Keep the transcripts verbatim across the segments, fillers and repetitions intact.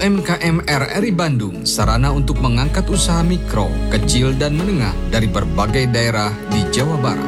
M K M R R I Bandung, sarana untuk mengangkat usaha mikro, kecil, dan menengah dari berbagai daerah di Jawa Barat.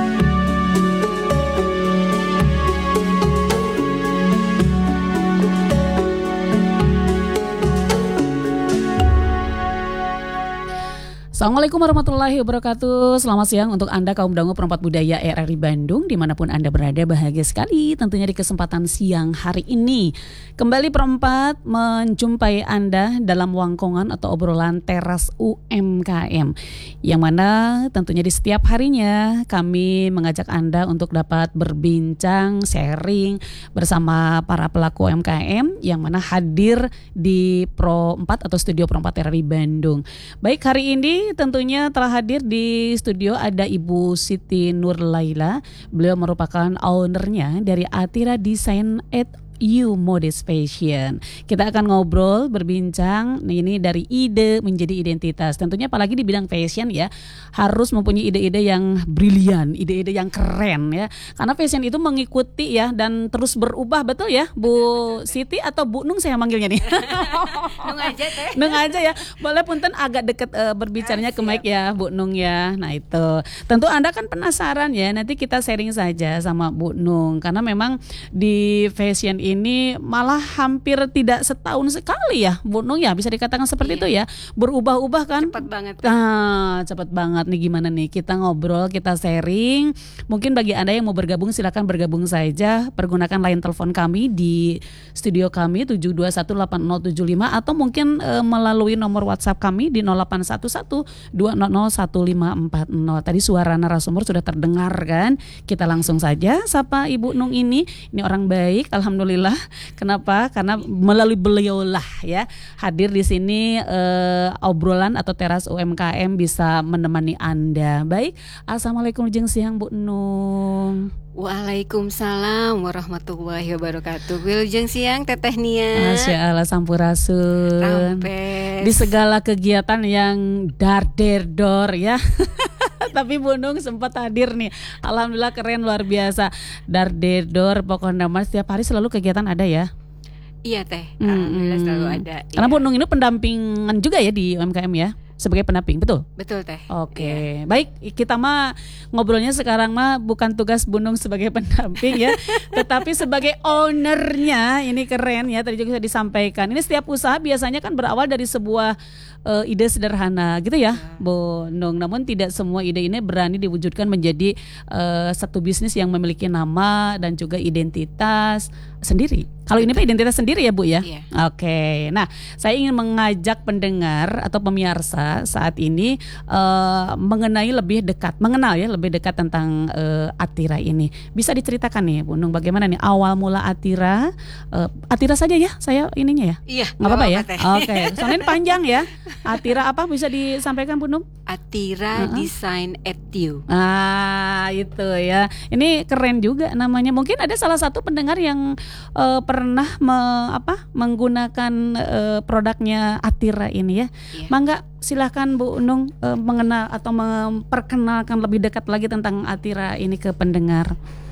Assalamualaikum warahmatullahi wabarakatuh. Selamat siang untuk Anda kaum dangu perempat budaya R R I Bandung, dimanapun Anda berada. Bahagia sekali tentunya di kesempatan siang hari ini kembali perempat menjumpai Anda dalam wangkongan atau obrolan teras U M K M, yang mana tentunya di setiap harinya kami mengajak Anda untuk dapat berbincang, sharing bersama para pelaku U M K M yang mana hadir di Pro empat atau Studio Pro empat R R I Bandung. Baik, hari ini tentunya telah hadir di studio ada Ibu Siti Nurlaila. Beliau merupakan ownernya dari Atira Design at You Modest Fashion. Kita akan ngobrol, berbincang ini dari ide menjadi identitas. Tentunya apalagi di bidang fashion ya, harus mempunyai ide-ide yang brilian, ide-ide yang keren ya. Karena fashion itu mengikuti ya dan terus berubah, betul ya Bu Siti atau Bu Nung saya manggilnya nih. Nung aja teh. Nung aja ya. Boleh punten agak deket uh, berbicaranya ke mic ya Bu Nung ya. Nah itu tentu Anda kan penasaran ya. Nanti kita sharing saja sama Bu Nung, karena memang di fashion ini malah hampir tidak setahun sekali ya Bu Nung ya, bisa dikatakan seperti iya. itu ya, berubah-ubah kan. Cepat banget. Ah, cepat banget nih. Gimana nih kita ngobrol, kita sharing. Mungkin bagi Anda yang mau bergabung silakan bergabung saja, pergunakan line telepon kami di studio kami tujuh dua satu delapan nol tujuh lima atau mungkin e, melalui nomor WhatsApp kami di nol delapan satu satu dua nol nol satu lima empat nol. Tadi suara narasumber sudah terdengar kan? Kita langsung saja sapa Ibu Nung ini. Ini orang baik, alhamdulillah. Kenapa? Karena melalui beliau lah ya hadir di sini uh, obrolan atau teras U M K M bisa menemani Anda. Baik, assalamualaikum jeung siang Bu Nung. Waalaikumsalam warahmatullahi wabarakatuh. Wilujeng siang Teteh Nia. Masya Allah sampurasun. Rampes. Di segala kegiatan yang dar der dor ya. Tapi Bu Nung sempat hadir nih. Alhamdulillah keren, luar biasa. Dar der dor pokoknya mas setiap hari selalu kegiatan ada ya. Iya Teh. Alhamdulillah hmm. selalu ada. Karena iya. Bu Nung ini pendampingan juga ya di U M K M ya. Sebagai pendamping, betul? Betul Teh. Oke, okay. Iya. Baik, kita mah ngobrolnya sekarang mah bukan tugas Bu Nung sebagai pendamping ya, tetapi sebagai ownernya. Ini keren ya, tadi juga disampaikan. Ini setiap usaha biasanya kan berawal dari sebuah uh, ide sederhana gitu ya, ya, Bu Nung. Namun tidak semua ide ini berani diwujudkan menjadi uh, satu bisnis yang memiliki nama dan juga identitas sendiri. Kalau ini Pak identitas sendiri ya Bu ya. Iya. Oke. Nah, saya ingin mengajak pendengar atau pemirsa saat ini uh, mengenai lebih dekat, mengenal ya lebih dekat tentang uh, Atira ini. Bisa diceritakan nih Bu Nung bagaimana nih awal mula Atira? Uh, Atira saja ya, saya ininya ya. Iya. Nggak apa-apa ya. Teh. Oke. Soalnya ini panjang ya. Atira apa bisa disampaikan Bu Nung? Atira uh-huh. Design at You. Ah, itu ya. Ini keren juga namanya. Mungkin ada salah satu pendengar yang uh, pernah me, apa, menggunakan uh, produknya Atira ini ya. Iya. Mangga silahkan Bu Nung uh, mengenal atau memperkenalkan lebih dekat lagi tentang Atira ini ke pendengar.